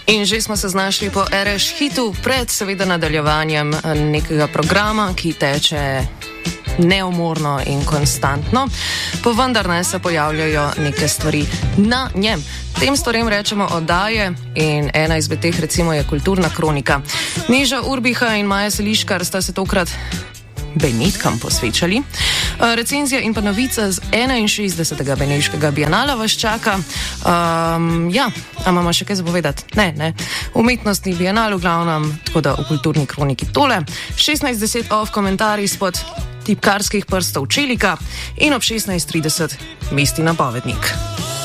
In že smo se znašli po RŠ hitu pred seveda nadaljevanjem nekega programa, ki teče neumorno in konstantno, pa vendar ne se pojavljajo neke stvari na njem. Tem stvarem rečemo oddaje in ena izmed teh recimo je Kulturna kronika. Neža Urbiha in Maja Seliškar sta se tokrat Benetkam posvečali. Recenzija in pa novica z 61. Beneškega bienala vas čaka. A imamo še kaj zapovedati? Ne. Umetnostni bienal v glavnem, tako da v Kulturni kroniki tole. 16:10 off komentarji spod tipkarskih prstov Čelika in ob 16:30 mestni napovednik.